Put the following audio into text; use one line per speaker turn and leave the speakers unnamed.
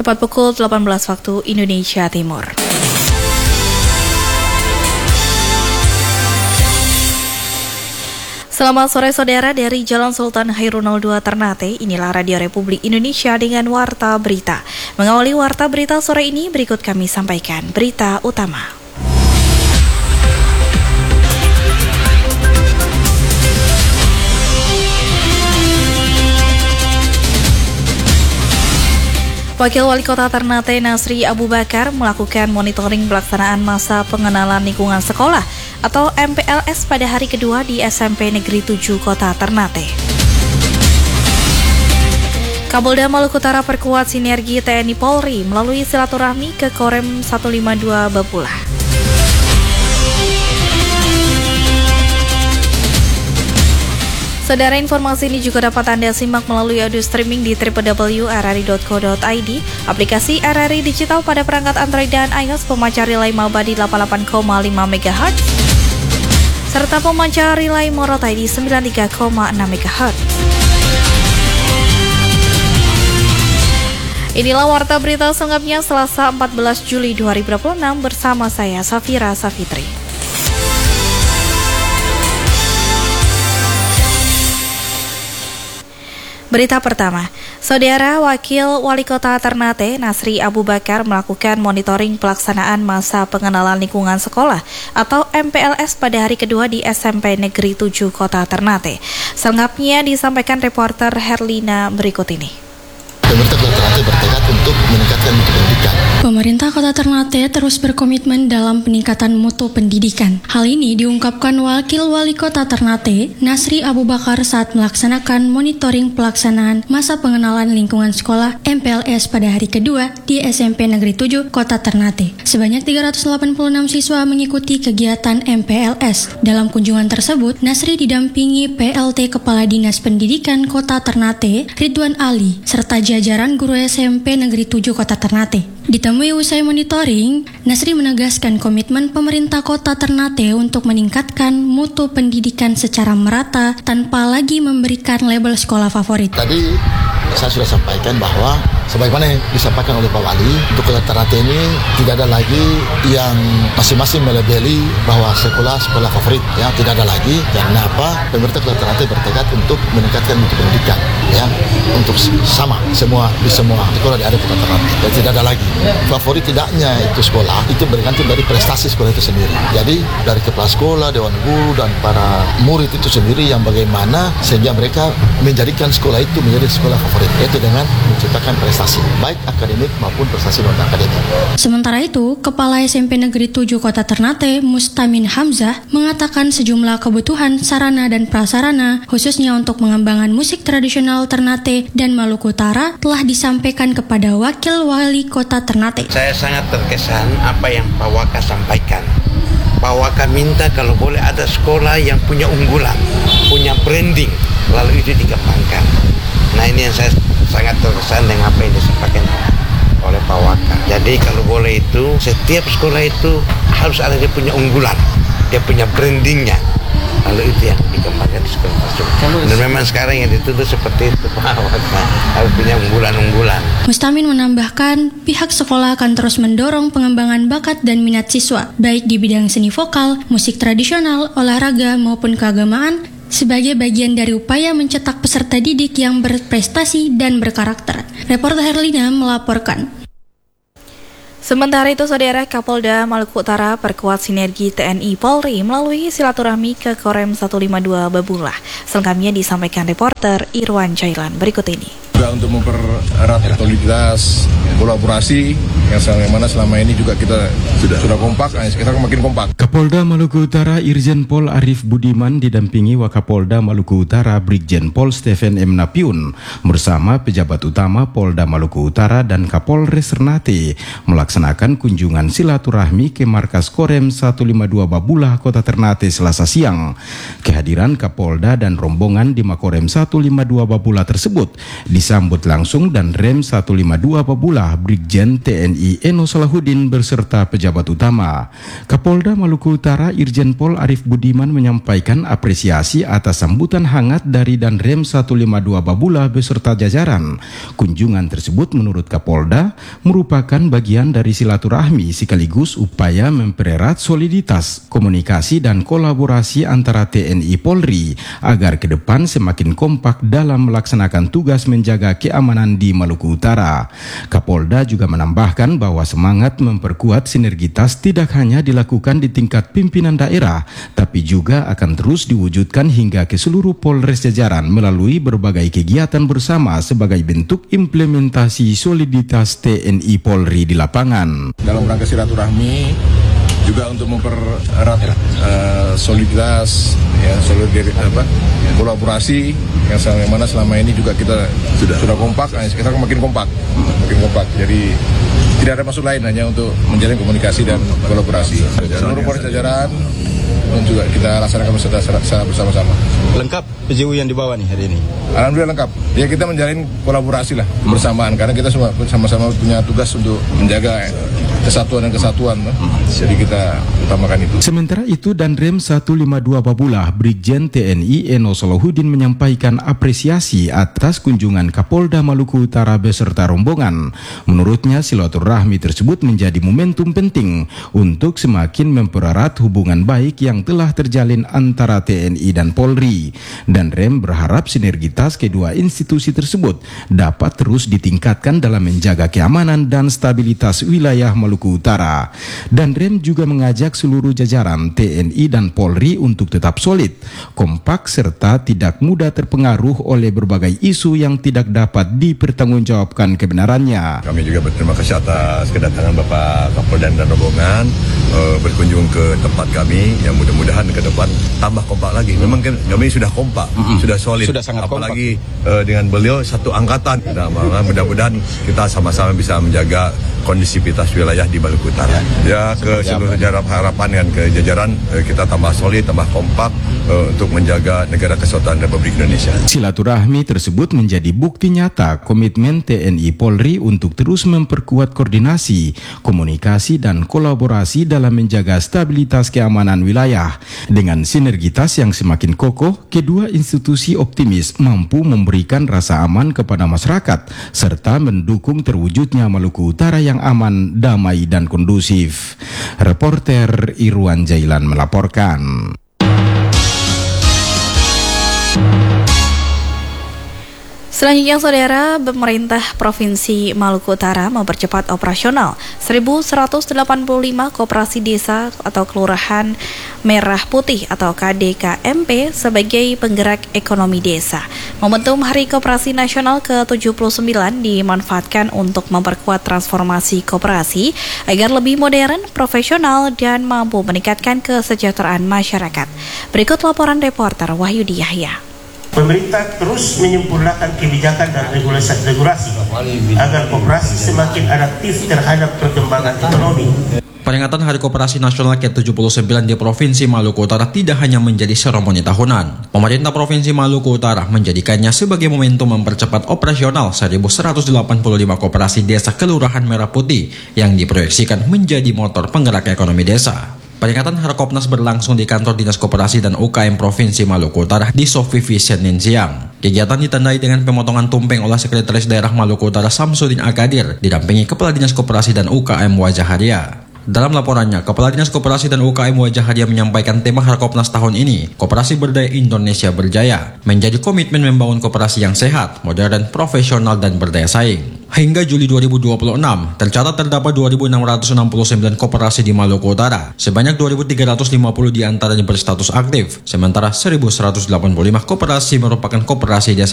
tepat pukul 18 waktu Indonesia Timur. Selamat sore saudara, dari Jalan Sultan Hairunal 2 Ternate, inilah Radio Republik Indonesia dengan Warta Berita. Mengawali Warta Berita sore ini, berikut kami sampaikan berita utama. Wakil Wali Kota Ternate Nasri Abu Bakar melakukan monitoring pelaksanaan masa pengenalan lingkungan sekolah atau MPLS pada hari kedua di SMP Negeri 7 Kota Ternate. Kapolda Maluku Utara perkuat sinergi TNI Polri melalui silaturahmi ke Korem 152 Bapulah. Saudara, informasi ini juga dapat Anda simak melalui audio streaming di www.rri.co.id, aplikasi RRI Digital pada perangkat Android dan iOS, pemancar relay Maba di 88,5 MHz, serta pemancar relay Morotai di 93,6 MHz. Inilah Warta Berita selengkapnya Selasa 14 Juli 2026 bersama saya Safira Safitri. Berita pertama, Saudara, Wakil Wali Kota Ternate Nasri Abu Bakar melakukan monitoring pelaksanaan masa pengenalan lingkungan sekolah atau MPLS pada hari kedua di SMP Negeri 7 Kota Ternate. Selengkapnya disampaikan reporter Herlina berikut ini.
Pemerintah Kota Ternate bertekad untuk meningkatkan mutu pendidikan.
Pemerintah Kota Ternate terus berkomitmen dalam peningkatan mutu pendidikan. Hal ini diungkapkan Wakil Wali Kota Ternate, Nasri Abu Bakar saat melaksanakan monitoring pelaksanaan masa pengenalan lingkungan sekolah MPLS pada hari kedua di SMP Negeri 7 Kota Ternate. Sebanyak 386 siswa mengikuti kegiatan MPLS. Dalam kunjungan tersebut, Nasri didampingi PLT Kepala Dinas Pendidikan Kota Ternate, Ridwan Ali, serta jajaran guru SMP Negeri 7 Kota Ternate. Ditemui usai monitoring, Nasri menegaskan komitmen pemerintah Kota Ternate untuk meningkatkan mutu pendidikan secara merata tanpa lagi memberikan label sekolah favorit.
Tadi saya sudah sampaikan bahwa sebagaimana yang disampaikan oleh Pak Wali, untuk Kota Ternate ini tidak ada lagi yang masing-masing melabeli bahwa sekolah favorit, ya, tidak ada lagi. Karena apa? Pemerintah Kota Ternate bertekad untuk meningkatkan mutu pendidikan, ya, untuk sama semua di semua sekolah di area Kota Ternate. Dan tidak ada lagi favorit tidaknya itu sekolah, itu bergantung dari prestasi sekolah itu sendiri. Jadi dari kepala sekolah, dewan guru dan para murid itu sendiri yang bagaimana sehingga mereka menjadikan sekolah itu menjadi sekolah favorit, yaitu dengan menciptakan prestasi baik akademik maupun prestasi non akademik.
Sementara itu, Kepala SMP Negeri 7 Kota Ternate, Mustamin Hamzah, mengatakan sejumlah kebutuhan sarana dan prasarana, khususnya untuk pengembangan musik tradisional Ternate dan Maluku Utara, telah disampaikan kepada Wakil Wali Kota Ternate.
Saya sangat terkesan apa yang Pak Waka sampaikan. Pak Waka minta kalau boleh ada sekolah yang punya unggulan, punya branding, lalu itu dikembangkan. Nah, ini yang saya sangat terkesan dengan apa yang disampaikan oleh Pak Waka. Jadi kalau boleh itu, setiap sekolah itu harus ada dia punya unggulan, dia punya brandingnya. Lalu itu yang dikembangkan di sekolah tersebut. Dan memang sekarang yang dituduh seperti itu, Pak Waka harus punya unggulan-unggulan.
Mustamin menambahkan, pihak sekolah akan terus mendorong pengembangan bakat dan minat siswa, baik di bidang seni vokal, musik tradisional, olahraga maupun keagamaan, sebagai bagian dari upaya mencetak peserta didik yang berprestasi dan berkarakter. Reporter Herlina melaporkan.
Sementara itu, Saudara, Kapolda Maluku Utara perkuat sinergi TNI Polri melalui silaturahmi ke Korem 152 Bapulah. Selengkapnya disampaikan reporter Irwan Jailan berikut ini.
Juga untuk mempererat soliditas, kolaborasi yang mana selama ini juga kita sudah kompak, kita makin kompak.
Kapolda Maluku Utara Irjen Pol Arif Budiman didampingi Wakapolda Maluku Utara Brigjen Pol Stephen M. Napiun bersama pejabat utama Polda Maluku Utara dan Kapolres Ternate melaksanakan kunjungan silaturahmi ke markas Korem 152 Bapulah Kota Ternate Selasa siang. Kehadiran Kapolda dan rombongan di Makorem 152 Bapulah tersebut disambut langsung dan Rem 152 Pabulah Brigjen TNI Eno Salahuddin beserta pejabat utama. Kapolda Maluku Utara Irjen Pol Arif Budiman menyampaikan apresiasi atas sambutan hangat dari Danrem 152 Pabulah beserta jajaran. Kunjungan tersebut menurut Kapolda merupakan bagian dari silaturahmi sekaligus upaya mempererat soliditas, komunikasi dan kolaborasi antara TNI Polri agar ke depan semakin kompak dalam melaksanakan tugas menjaga keamanan di Maluku Utara. Kapolda juga menambahkan bahwa semangat memperkuat sinergitas tidak hanya dilakukan di tingkat pimpinan daerah, tapi juga akan terus diwujudkan hingga ke seluruh Polres jajaran melalui berbagai kegiatan bersama sebagai bentuk implementasi soliditas TNI Polri di lapangan.
Dalam rangka silaturahmi juga untuk mempererat soliditas, kolaborasi yang mana selama ini juga kita sudah kompak, kita makin kompak. Jadi tidak ada maksud lain, hanya untuk menjalin komunikasi dan kolaborasi. Seluruh Polres jajaran dan juga kita laksanakan bersama-sama.
Lengkap PJU yang dibawa nih hari ini?
Alhamdulillah lengkap. Ya kita menjalin kolaborasi lah bersamaan karena kita semua sama-sama punya tugas untuk menjaga kesatuan. Jadi kita utamakan itu.
Sementara itu Danrem 152 Pabulah Brigjen TNI Eno Salahuddin menyampaikan apresiasi atas kunjungan Kapolda Maluku Utara beserta rombongan. Menurutnya silaturahmi tersebut menjadi momentum penting untuk semakin mempererat hubungan baik yang telah terjalin antara TNI dan Polri. Danrem berharap sinergitas kedua institusi tersebut dapat terus ditingkatkan dalam menjaga keamanan dan stabilitas wilayah Maluku Utara. Danrem juga mengajak seluruh jajaran TNI dan Polri untuk tetap solid, kompak serta tidak mudah terpengaruh oleh berbagai isu yang tidak dapat dipertanggungjawabkan kebenarannya.
Kami juga berterima kasih atas kedatangan Bapak Kapolda dan rombongan berkunjung ke tempat kami yang mudah-mudahan ke depan tambah kompak lagi. Memang kami sudah kompak, sudah solid,
sudah sangat
apalagi dengan beliau satu angkatan. Mudah-mudahan kita sama-sama bisa menjaga kondisivitas wilayah di Maluku Utara. Ya, ke seluruh harapan dan ke jajaran kita tambah solid, tambah kompak untuk menjaga negara kesatuan Republik Indonesia.
Silaturahmi tersebut menjadi bukti nyata komitmen TNI Polri untuk terus memperkuat koordinasi, komunikasi dan kolaborasi dalam menjaga stabilitas keamanan wilayah. Dengan sinergitas yang semakin kokoh, kedua institusi optimis mampu memberikan rasa aman kepada masyarakat serta mendukung terwujudnya Maluku Utara yang aman, damai dan kondusif. Reporter Irwan Jailan melaporkan.
Selanjutnya, Saudara, pemerintah Provinsi Maluku Utara mempercepat operasional 1.185 koperasi desa atau kelurahan Merah Putih atau KDKMP sebagai penggerak ekonomi desa. Momentum Hari Koperasi Nasional ke-79 dimanfaatkan untuk memperkuat transformasi koperasi agar lebih modern, profesional, dan mampu meningkatkan kesejahteraan masyarakat. Berikut laporan reporter Wahyudi Yahya.
Pemerintah terus menyempurnakan kebijakan dan regulasi agar koperasi semakin adaptif terhadap perkembangan ekonomi.
Peringatan Hari Koperasi Nasional ke-79 di Provinsi Maluku Utara tidak hanya menjadi seremoni tahunan. Pemerintah Provinsi Maluku Utara menjadikannya sebagai momentum mempercepat operasional 1.185 koperasi desa Kelurahan Merah Putih yang diproyeksikan menjadi motor penggerak ekonomi desa. Peringatan Harkopnas berlangsung di kantor Dinas Koperasi dan UKM Provinsi Maluku Utara di Sofivi Senin siang. Kegiatan ditandai dengan pemotongan tumpeng oleh Sekretaris Daerah Maluku Utara Samsudin Akadir, didampingi Kepala Dinas Koperasi dan UKM Wajah Haria. Dalam laporannya, Kepala Dinas Koperasi dan UKM Wajah Haria menyampaikan tema Harkopnas tahun ini, Koperasi Berdaya Indonesia Berjaya, menjadi komitmen membangun koperasi yang sehat, modern, profesional, dan berdaya saing. Hingga Juli 2026, tercatat terdapat 2.669 koperasi di Maluku Utara. Sebanyak 2.350 diantaranya berstatus aktif, sementara 1.185 koperasi merupakan koperasi desa